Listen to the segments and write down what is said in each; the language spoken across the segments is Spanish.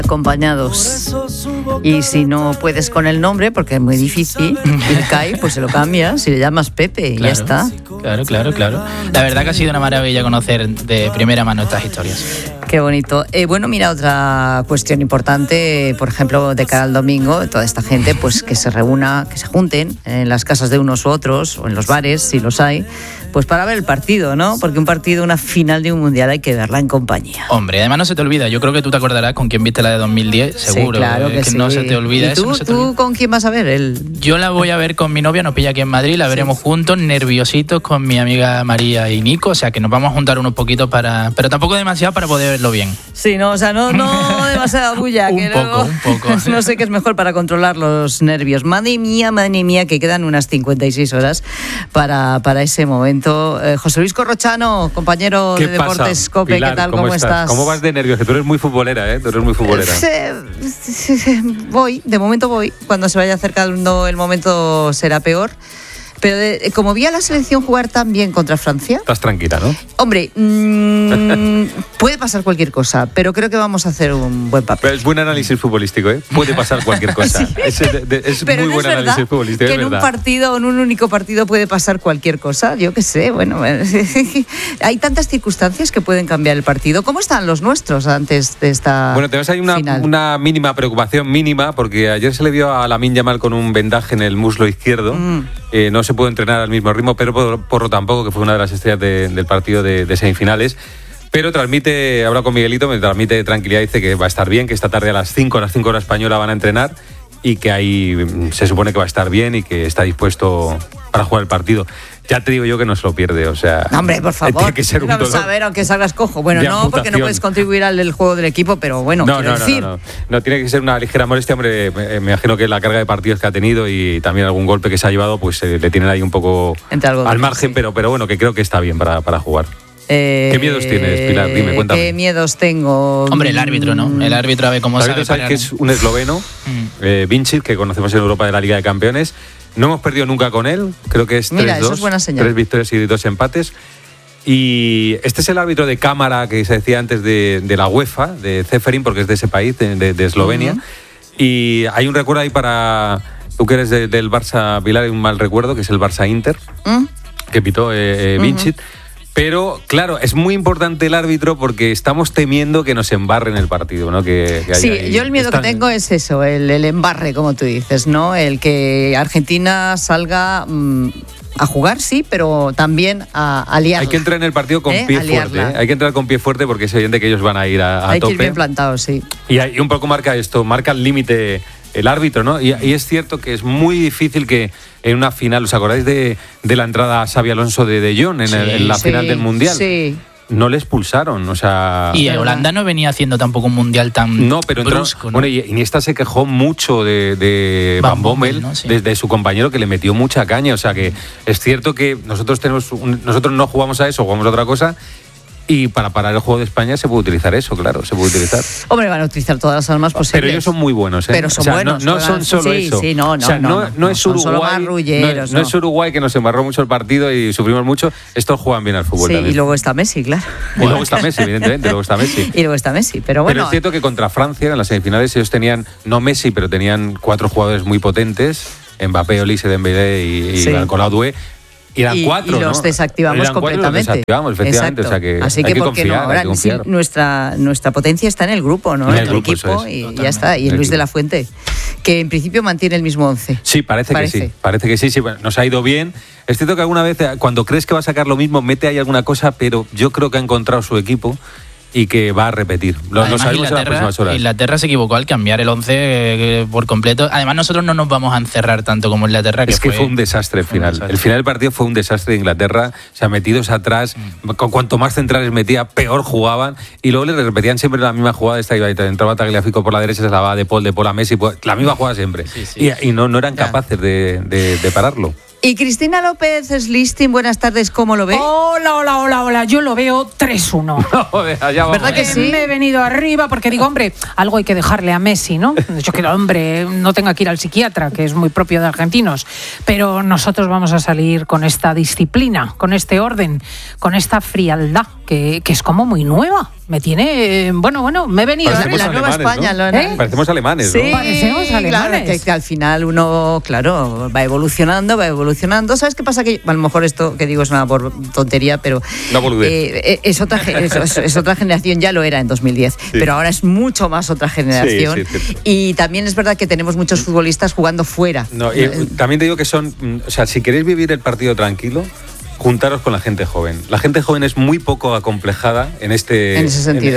acompañados. Y si no puedes con el nombre, porque es muy difícil, Ilkay, pues se lo cambias y le llamas Pepe y ya está. Claro. La verdad que ha sido una maravilla conocer de primera mano estas historias. Qué bonito. Bueno, mira, otra cuestión importante, por ejemplo, de cara al domingo, toda esta gente, pues que se reúna, que se junten en las casas de unos u otros, o en los bares, si los hay, pues para ver el partido, ¿no? Porque un partido, una final de un mundial, hay que verla en compañía. Hombre, además no se te olvida, yo creo que tú te acordarás con quién viste la de 2010, seguro. Sí, claro que sí. No se te olvida. ¿Y tú, eso. No con quién vas a ver? Yo la voy a ver con mi novia, nos pilla aquí en Madrid, la veremos juntos, nerviositos, con mi amiga María y Nico, o sea que nos vamos a juntar unos poquitos pero tampoco demasiado para poder verlo bien. Sí, no, o sea, no demasiada bulla. un poco. No sé qué es mejor para controlar los nervios. Madre mía, que quedan unas 56 horas para ese momento. José Luis Corrochano, compañero de Deportes COPE, Pilar, ¿qué tal? ¿Cómo estás? ¿Cómo vas de nervios? Que tú eres muy futbolera, ¿eh? De momento voy. Cuando se vaya acercando el momento será peor. Pero como vi a la selección jugar tan bien contra Francia... Estás tranquila, ¿no? Hombre, puede pasar cualquier cosa, pero creo que vamos a hacer un buen papel. Pero es buen análisis futbolístico, ¿eh? Puede pasar cualquier cosa. Sí. Es pero muy buen análisis futbolístico, que en un partido, en un único partido puede pasar cualquier cosa. Yo qué sé, bueno... hay tantas circunstancias que pueden cambiar el partido. ¿Cómo están los nuestros antes de esta Bueno, tenemos ahí una mínima preocupación, porque ayer se le vio a Lamine Yamal con un vendaje en el muslo izquierdo. No se pudo entrenar al mismo ritmo, pero Porro tampoco, que fue una de las estrellas del partido de semifinales. Pero habla con Miguelito, me transmite tranquilidad, dice que va a estar bien, que esta tarde a las 5 hora española van a entrenar y que ahí se supone que va a estar bien y que está dispuesto para jugar el partido. Ya te digo yo que no se lo pierde, o sea... No, hombre, por favor, tiene que ser vamos a ver, aunque salgas cojo. Bueno, no, porque no puedes contribuir al juego del equipo, pero bueno, quiero decir... No, tiene que ser una ligera molestia, hombre, me imagino que la carga de partidos que ha tenido y también algún golpe que se ha llevado, pues le tienen ahí un poco al margen, sí. pero bueno, que creo que está bien para jugar. ¿Qué miedos tienes, Pilar? Dime, cuéntame. ¿Qué miedos tengo? Hombre, el árbitro, ¿no? El árbitro, a ver cómo sabe. ¿Sabes que es un esloveno, Vincic, que conocemos en Europa de la Liga de Campeones? No hemos perdido nunca con él, creo que es 3-2. Mira, eso es buena señal. 3 victorias y 2 empates. Y este es el árbitro de cámara que se decía antes de la UEFA, de Ceferin, porque es de ese país, de Eslovenia. Y hay un recuerdo ahí para... Tú que eres del Barça, Pilar, hay un mal recuerdo, que es el Barça-Inter, que pitó Vincic. Pero, claro, es muy importante el árbitro porque estamos temiendo que nos embarren el partido, ¿no? Que sí, yo el miedo que tengo es eso, el embarre, como tú dices, ¿no? El que Argentina salga a jugar, sí, pero también a liarla. Hay que entrar en el partido con pie fuerte, ¿eh? Hay que entrar con pie fuerte porque es evidente que ellos van a ir a tope. Hay que ir bien plantados, sí. Y un poco marca el límite el árbitro, ¿no? Y es cierto que es muy difícil que en una final, ¿os acordáis de la entrada a Xabi Alonso de Jong en la final del Mundial? Sí. No le expulsaron, o sea... Y Holanda no venía haciendo tampoco un mundial tan brusco, ¿no? Bueno, y Iniesta se quejó mucho de Van Bommel, ¿no? Sí. de su compañero, que le metió mucha caña, o sea que es cierto que nosotros no jugamos a eso, jugamos a otra cosa. Y para parar el juego de España se puede utilizar eso, claro, se puede utilizar. Hombre, van a utilizar todas las armas posibles. Pero ellos son muy buenos, ¿eh? Pero son buenos. No son solo eso. Sí, no es Uruguay. No es Uruguay, que nos embarró mucho el partido y sufrimos mucho. Estos juegan bien al fútbol también. Y luego está Messi, claro. Y luego está Messi, evidentemente, Y luego está Messi, pero bueno. Pero es cierto que contra Francia, en las semifinales, ellos tenían, no Messi, pero tenían 4 jugadores muy potentes, Mbappé, Olise, Dembélé y Colau. Y eran 4, y los desactivamos completamente. Los desactivamos, efectivamente. O sea que así que, ¿por qué no? Ahora, nuestra potencia está en el grupo, ¿no? En el equipo, y ya está. Y Luis de la Fuente, que en principio mantiene el mismo 11. Sí, parece que sí. Parece que sí. Bueno, nos ha ido bien. Es cierto que alguna vez, cuando crees que va a sacar lo mismo, mete ahí alguna cosa, pero yo creo que ha encontrado su equipo y que va a repetir. Lo sabemos en las próximas horas. Inglaterra se equivocó al cambiar el 11 por completo. Además, nosotros no nos vamos a encerrar tanto como Inglaterra. Que fue un desastre el final. El final del partido fue un desastre de Inglaterra. O sea, metidos atrás, con cuanto más centrales metía, peor jugaban. Y luego le repetían siempre la misma jugada. Entraba Tagliafico por la derecha, se la va de Paul a Messi. La misma jugada siempre. Sí. Y no eran capaces de pararlo. Y Cristina López Slistin, buenas tardes, ¿cómo lo ve? Hola, yo lo veo 3-1. ¿Verdad que sí? Me he venido arriba porque digo, hombre, algo hay que dejarle a Messi, ¿no? Yo que hombre, no tenga que ir al psiquiatra, que es muy propio de argentinos, pero nosotros vamos a salir con esta disciplina, con este orden, con esta frialdad, que es como muy nueva. Me tiene... Bueno, me he venido... Parecemos la nueva alemanes, España, ¿no? ¿no? Parecemos alemanes, ¿no? Sí, Parecemos alemanes. claro, que al final uno, claro, va evolucionando. ¿Sabes qué pasa? Que a lo mejor esto que digo es una tontería, pero Una boludez. es otra generación, ya lo era en 2010, pero ahora es mucho más otra generación. Sí, cierto. Y también es verdad que tenemos muchos futbolistas jugando fuera. No, también te digo que son, o sea, si queréis vivir el partido tranquilo, juntaros con la gente joven. La gente joven es muy poco acomplejada en ese sentido,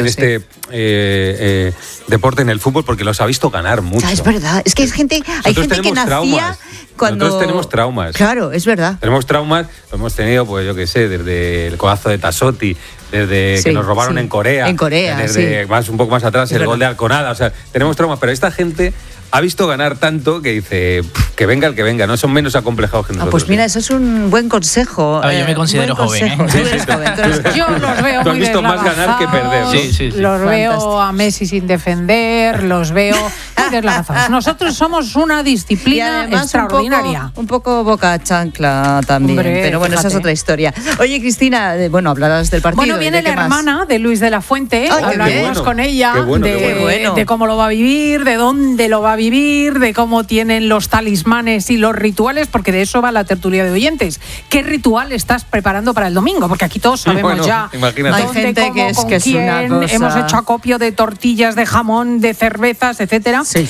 deporte, en el fútbol, porque los ha visto ganar mucho. Es verdad, es que hay gente que nacía traumas. cuando... Nosotros tenemos traumas. Claro, es verdad. Tenemos traumas, lo hemos tenido, pues yo qué sé, desde el codazo de Tassotti, desde que nos robaron en Corea. En Corea, desde un poco más atrás, el gol de Alconada. O sea, tenemos traumas, pero esta gente ha visto ganar tanto que dice que venga el que venga, no son menos acomplejados que nosotros. Pues mira, eso es un buen consejo. A ver, yo me considero joven, ¿eh? Tú eres joven. Yo los veo Tú has muy visto más ganar que perder, ¿no? Sí. Los veo Fantástico. a Messi sin defender, los veo muy deslavazados. Nosotros somos una Y disciplina además extraordinaria. un poco boca chancla también. Hombre, pero bueno, esa es fíjate. otra historia. Oye, Cristina, hablarás del partido. Bueno, viene ¿de la qué más? hermana de Luis de la Fuente. Ay, qué Hablaremos bueno. con ella Qué bueno, qué bueno. de cómo lo va a vivir, de dónde lo va a vivir, de cómo tienen los talismanes y los rituales, porque de eso va la tertulia de oyentes. ¿Qué ritual estás preparando para el domingo? Porque aquí todos sabemos Bueno, ya imagínate. Hay dónde, gente cómo, que es- con que es una quién. cosa- Hemos hecho acopio de tortillas, de jamón, de cervezas, etcétera. Sí.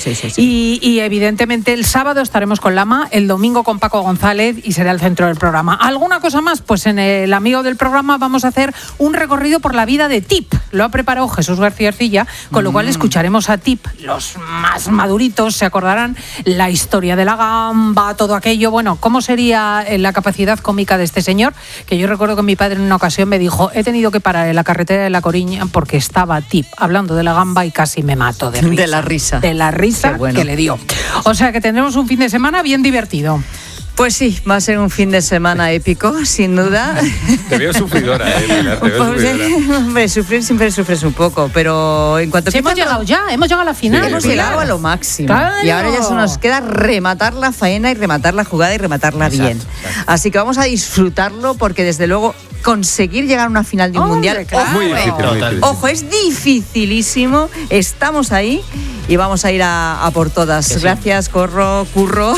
Y evidentemente el sábado estaremos con Lama, el domingo con Paco González y será el centro del programa. ¿Alguna cosa más? Pues en el amigo del programa vamos a hacer un recorrido por la vida de Tip. Lo ha preparado Jesús García Ercilla, con lo cual escucharemos a Tip. Los más maduritos se acordarán la historia de la gamba, todo aquello. Bueno, ¿cómo sería la capacidad cómica de este señor? Que yo recuerdo que mi padre en una ocasión me dijo, he tenido que parar en la carretera de La Coruña porque estaba Tip hablando de la gamba y casi me mato de risa. De la risa. De la risa Qué bueno. que le dio. O sea que tendremos un fin de semana bien divertido. Pues sí, va a ser un fin de semana épico, sin duda. Te veo sufridora, Pilar, te veo sufridora. Hombre, sufrir siempre sufres un poco, pero en cuanto Sí, hemos empiezan llegado ya, hemos llegado a la final. Sí, hemos es llegado verdad. a lo máximo. Claro. Y ahora ya se nos queda rematar la faena y rematar la jugada y rematarla bien. Así que vamos a disfrutarlo porque desde luego conseguir llegar a una final de un Hombre, mundial, claro. Muy difícil, muy Total. difícil. ojo, es dificilísimo. Estamos ahí y vamos a ir a por todas. Sí. Gracias, Curro.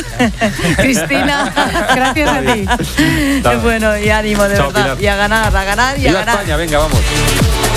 Cristina. Gracias a ti. Nada. Bueno, y ánimo, de Chao, verdad. Pilar. Y a ganar y a Viva ganar. España, venga, vamos.